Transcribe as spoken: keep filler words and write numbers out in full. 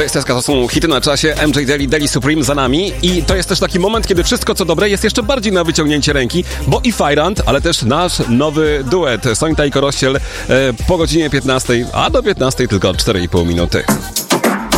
Cześć, Teska, to są hity na czasie, M J Daily, Daily Supreme za nami i to jest też taki moment, kiedy wszystko co dobre jest jeszcze bardziej na wyciągnięcie ręki, bo i Fajrant, ale też nasz nowy duet Sonita i Korościel e, po godzinie piętnastej, a do piętnastej tylko cztery i pół minuty.